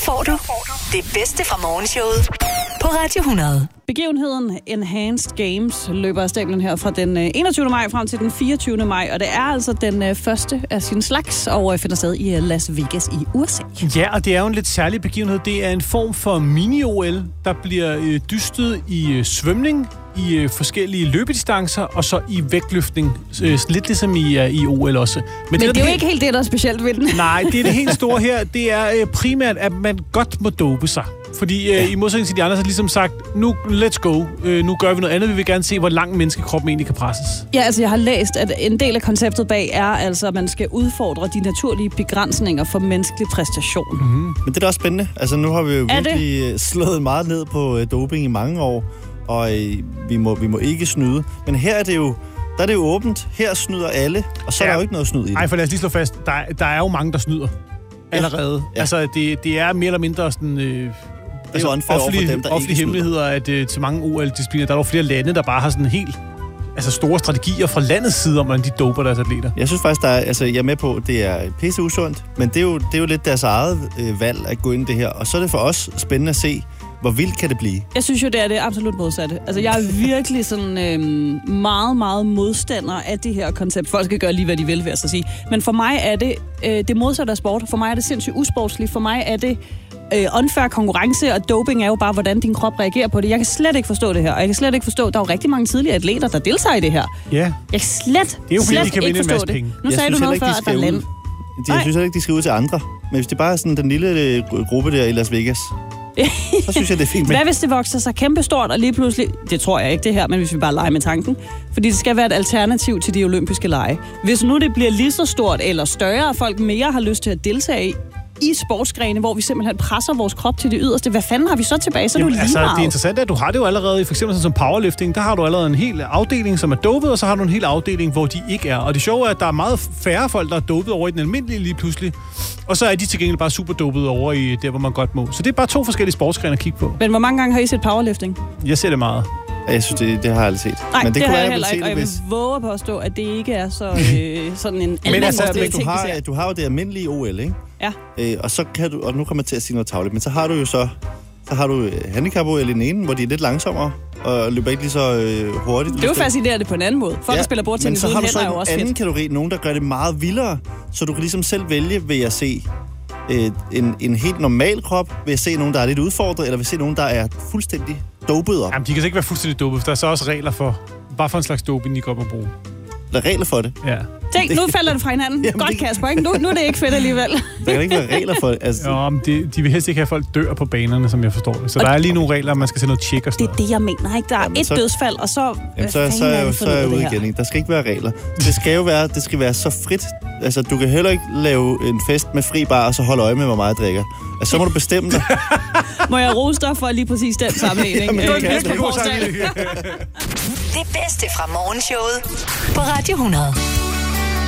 får du det bedste fra morgenshowet på Radio 100. Begivenheden Enhanced Games løber af stablen her fra den 21. maj frem til den 24. maj, og det er altså den første af sin slags, og finder sted i Las Vegas i USA. Ja, og det er jo en lidt særlig begivenhed. Det er en form for mini-OL, der bliver dystet i svømning, i forskellige løbedistancer, og så i vægtløftning. Lidt ligesom i OL også. Men det er jo ikke helt det, der er specielt ved den. Nej, det er det helt store her. Det er primært, at man godt må dope sig. Fordi i modsætning til de andre, så har ligesom sagt, nu let's go. Nu gør vi noget andet. Vi vil gerne se, hvor langt menneskekroppen egentlig kan presses. Ja, altså jeg har læst, at en del af konceptet bag er altså, at man skal udfordre de naturlige begrænsninger for menneskelig præstation. Mm-hmm. Men det er da også spændende. Altså nu har vi jo virkelig slået meget ned på doping i mange år, og vi må ikke snyde. Men her er det jo... Der er det jo åbent. Her snyder alle, og så er der jo ikke noget snyd i det. Nej, for lad os lige slå fast. Der er jo mange, der snyder allerede. Ja. Altså, det er mere eller mindre sådan... Altså, offentlige hemmeligheder, at til mange OL-discipliner, der er jo flere lande, der bare har sådan helt store strategier fra landets side, om hvordan de doper deres atleter. Jeg synes faktisk, jeg er med på, det er pisse usundt, men det er jo lidt deres eget valg at gå ind i det her. Og så er det for os spændende at se, hvor vildt kan det blive? Jeg synes jo, det er det absolut modsatte. Altså, jeg er virkelig sådan meget, meget modstander af det her koncept. Folk skal gøre lige, hvad de vil, vil jeg så sige. Men for mig er det modsatte af sport. For mig er det sindssygt usportsligt. For mig er det unfair konkurrence, og doping er jo bare, hvordan din krop reagerer på det. Jeg kan slet ikke forstå det her, og jeg kan slet ikke forstå, der er jo rigtig mange tidligere atleter, der deltager i det her. Ja. Jeg kan slet ikke forstå det. Nu sagde du noget før, at der er land. Jeg synes heller ikke, de skal ud til andre. Men hvis det bare er sådan den lille gruppe der i Las Vegas, så synes jeg, det er fint. Hvad hvis det vokser sig kæmpestort, og lige pludselig... Det tror jeg ikke, det her, men hvis vi bare leger med tanken. Fordi det skal være et alternativ til de olympiske lege. Hvis nu det bliver lige så stort eller større, og folk mere har lyst til at deltage i sportsgrene, hvor vi simpelthen presser vores krop til det yderste. Hvad fanden har vi så tilbage? Så er det jo lige meget. Det er interessant, at du har det jo allerede i for eksempel sådan som powerlifting. Der har du allerede en hel afdeling, som er dopet, og så har du en hel afdeling, hvor de ikke er. Og det sjove er, at der er meget færre folk, der er dopet over i den almindelige lige pludselig. Og så er de til gengæld bare super dopet over i der, hvor man godt må. Så det er bare 2 forskellige sportsgrene at kigge på. Men hvor mange gange har I set powerlifting? Jeg ser det meget. Jeg synes, det har jeg aldrig set. Nej, men det har jeg heller ikke, og jeg vil våge på at stå, at det ikke er så sådan en almindelig ting. Du har jo det almindelige OL, ikke? Ja. Og så kan du, og nu kommer jeg til at sige noget tavligt, men så har du jo handicap-OL i den ene, hvor de er lidt langsommere, og løber ikke lige så hurtigt. Det er jo fascinerende på en anden måde. Folk, der spiller bordtennis uden hænder, er jo også fedt. Men så har du så en anden kategori, nogen, der gør det meget vildere, så du kan ligesom selv vælge, vil jeg se en helt normal krop, vil jeg se nogen, der er lidt udfordret, eller vil jeg se nogen, der er fuldstændig dopet op. Jamen, de kan så ikke være fuldstændig dopet, for der er så også regler for, hvad for en slags doping, de godt må bruge. Der er regler for det? Ja. Tænk, nu falder det fra hinanden. Jamen, godt, Kasper, ikke? Nu er det ikke fedt alligevel. Der kan ikke være regler for det. Altså. Jo, men de vil helst ikke have, at folk dør på banerne, som jeg forstår det. Så der er lige nogle regler, man skal se noget tjek og sådan noget. Det er det, jeg mener, ikke? Der er et dødsfald, og så... Jamen, så er jeg ude igen, ikke? Der skal ikke være regler. Det skal være så frit. Altså, du kan heller ikke lave en fest med fri bar, og så holde øje med, hvor meget jeg drikker. Altså, så må du bestemme dig. Må jeg rose dig for lige præcis den sammenligning? Jamen, det er en god sammenligning. Det bedste fra morgenshowet på Radio 100.